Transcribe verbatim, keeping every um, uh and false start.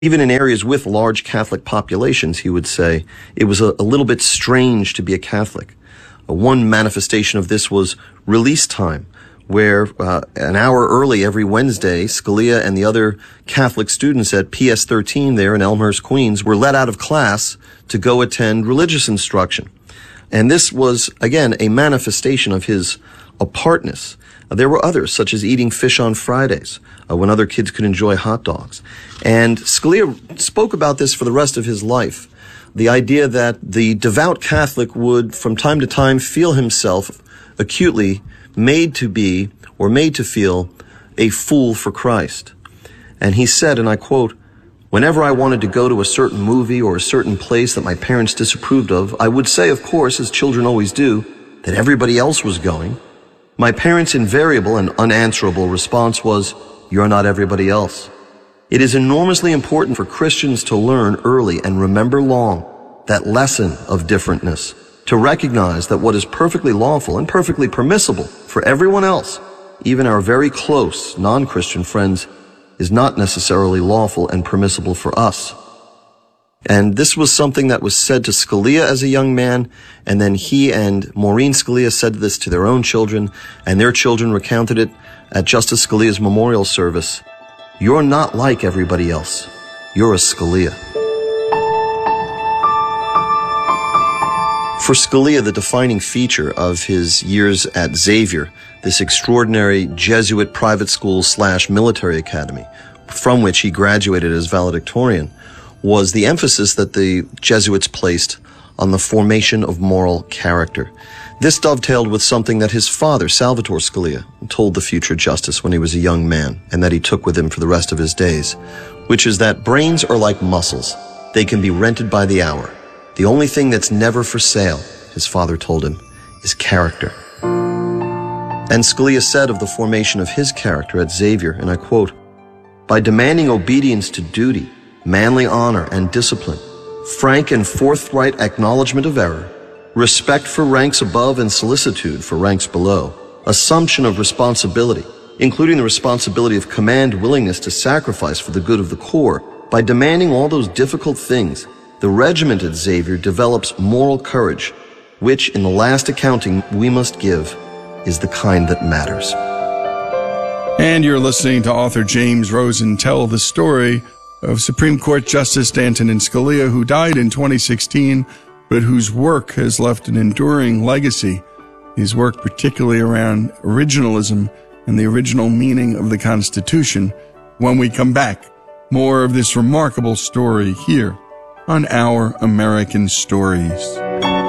Even in areas with large Catholic populations, he would say, it was a, a little bit strange to be a Catholic. Uh, one manifestation of this was release time, where uh, an hour early every Wednesday, Scalia and the other Catholic students at P S thirteen there in Elmhurst, Queens, were let out of class to go attend religious instruction. And this was, again, a manifestation of his apartness. Uh, there were others, such as eating fish on Fridays, uh, when other kids could enjoy hot dogs. And Scalia spoke about this for the rest of his life. The idea that the devout Catholic would, from time to time, feel himself acutely made to be, or made to feel, a fool for Christ. And he said, and I quote, "Whenever I wanted to go to a certain movie or a certain place that my parents disapproved of, I would say, of course, as children always do, that everybody else was going. My parents' invariable and unanswerable response was, 'You're not everybody else.' It is enormously important for Christians to learn early and remember long that lesson of differentness, to recognize that what is perfectly lawful and perfectly permissible for everyone else, even our very close non-Christian friends, is not necessarily lawful and permissible for us." And this was something that was said to Scalia as a young man, and then he and Maureen Scalia said this to their own children, and their children recounted it at Justice Scalia's memorial service. "You're not like everybody else. You're a Scalia." For Scalia, the defining feature of his years at Xavier, this extraordinary Jesuit private school slash military academy, from which he graduated as valedictorian, was the emphasis that the Jesuits placed on the formation of moral character. This dovetailed with something that his father, Salvatore Scalia, told the future justice when he was a young man, and that he took with him for the rest of his days, which is that brains are like muscles. They can be rented by the hour. The only thing that's never for sale, his father told him, is character. And Scalia said of the formation of his character at Xavier, and I quote, "By demanding obedience to duty, manly honor and discipline, frank and forthright acknowledgement of error, respect for ranks above and solicitude for ranks below, assumption of responsibility, including the responsibility of command, willingness to sacrifice for the good of the corps, by demanding all those difficult things, the regiment at Xavier develops moral courage, which, in the last accounting we must give, is the kind that matters." And you're listening to author James Rosen tell the story of Supreme Court Justice Antonin Scalia, who died in twenty sixteen, but whose work has left an enduring legacy. His work particularly around originalism and the original meaning of the Constitution. When we come back, more of this remarkable story here on Our American Stories.